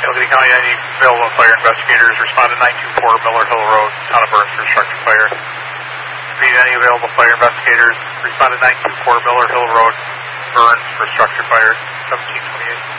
Chillicothe County, any available fire investigators, respond to 924 Miller Hill Road, Town of Burns for structure fire. Repeat, any available fire investigators, respond to 924 Miller Hill Road, Burns for structure fire, 1728.